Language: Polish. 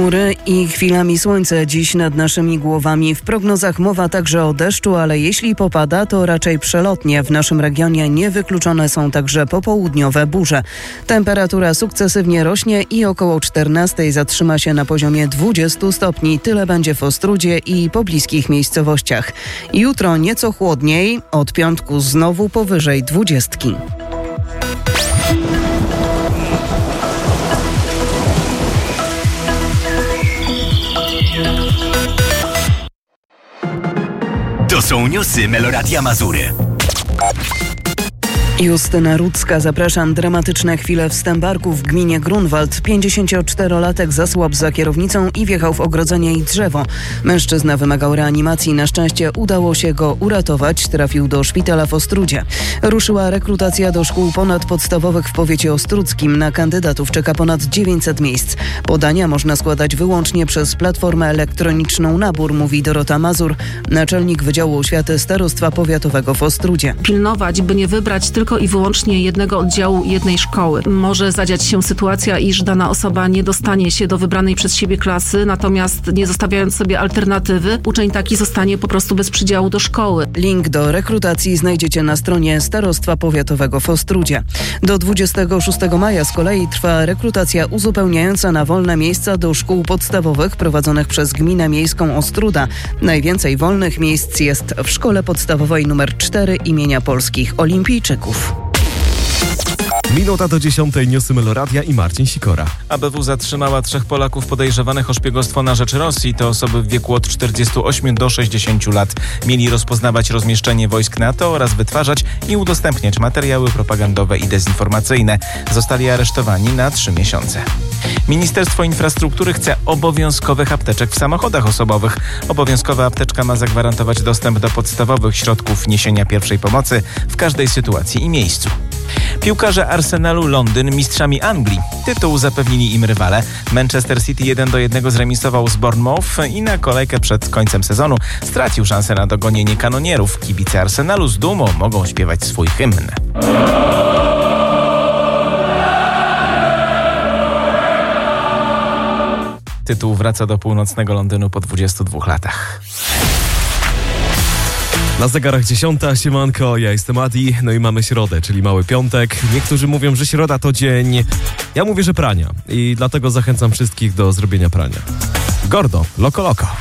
Chmury i chwilami słońce dziś nad naszymi głowami. W prognozach mowa także o deszczu, ale jeśli popada, to raczej przelotnie. W naszym regionie niewykluczone są także popołudniowe burze. Temperatura sukcesywnie rośnie i około 14 zatrzyma się na poziomie 20 stopni. Tyle będzie w Ostródzie i pobliskich miejscowościach. Jutro nieco chłodniej, od piątku znowu powyżej 20. To są newsy Meloradia Mazury. Justyna Rudzka, zapraszam. Dramatyczne chwile w Stębarku w gminie Grunwald. 54-latek zasłabł za kierownicą i wjechał w ogrodzenie i drzewo. Mężczyzna wymagał reanimacji. Na szczęście udało się go uratować. Trafił do szpitala w Ostródzie. Ruszyła rekrutacja do szkół ponadpodstawowych w powiecie ostródzkim. Na kandydatów czeka ponad 900 miejsc. Podania można składać wyłącznie przez platformę elektroniczną Nabór, mówi Dorota Mazur, naczelnik Wydziału Oświaty Starostwa Powiatowego w Ostródzie. Pilnować, by nie wybrać tylko i wyłącznie jednego oddziału, jednej szkoły. Może zadziać się sytuacja, iż dana osoba nie dostanie się do wybranej przez siebie klasy, natomiast nie zostawiając sobie alternatywy, uczeń taki zostanie po prostu bez przydziału do szkoły. Link do rekrutacji znajdziecie na stronie Starostwa Powiatowego w Ostródzie. Do 26 maja z kolei trwa rekrutacja uzupełniająca na wolne miejsca do szkół podstawowych prowadzonych przez Gminę Miejską Ostróda. Najwięcej wolnych miejsc jest w Szkole Podstawowej nr 4 imienia Polskich Olimpijczyków. Minuta do 10. Newsy Meloradia i Marcin Sikora. ABW zatrzymała 3 Polaków podejrzewanych o szpiegostwo na rzecz Rosji. To osoby w wieku od 48 do 60 lat. Mieli rozpoznawać rozmieszczenie wojsk NATO oraz wytwarzać i udostępniać materiały propagandowe i dezinformacyjne. Zostali aresztowani na 3 miesiące. Ministerstwo Infrastruktury chce obowiązkowych apteczek w samochodach osobowych. Obowiązkowa apteczka ma zagwarantować dostęp do podstawowych środków niesienia pierwszej pomocy w każdej sytuacji i miejscu. Piłkarze Arsenalu Londyn mistrzami Anglii. Tytuł zapewnili im rywale. Manchester City 1-1 zremisował z Bournemouth i na kolejkę przed końcem sezonu stracił szansę na dogonienie kanonierów. Kibice Arsenalu z dumą mogą śpiewać swój hymn. Tytuł wraca do północnego Londynu po 22 latach. Na zegarach 10. Siemanko, ja jestem Adi, no i mamy środę, czyli mały piątek. Niektórzy mówią, że środa to dzień, ja mówię, że prania i dlatego zachęcam wszystkich do zrobienia prania. Gordo, Loco Loco.